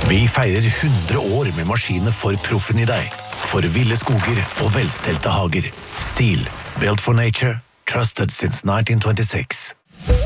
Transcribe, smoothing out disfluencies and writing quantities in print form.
Vi feirer 100 år med maskinene for proffen i deg. For ville skoger og velstelte hager. Stihl, built for nature, trusted since 1926.